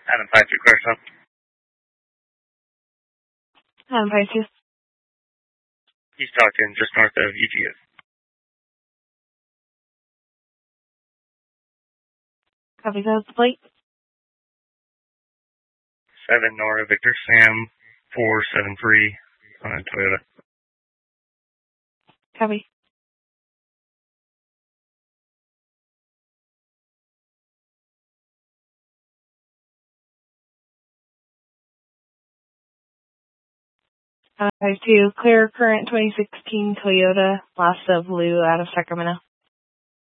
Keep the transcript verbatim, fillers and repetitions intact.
Adam five two, clear stop. Adam five two. East Stockton, just north of E G S. Copy that. The plate. seven Nora Victor Sam four seven three on Toyota. Copy. Adam five two. Clear current twenty sixteen Toyota Lassa Blue out of Sacramento.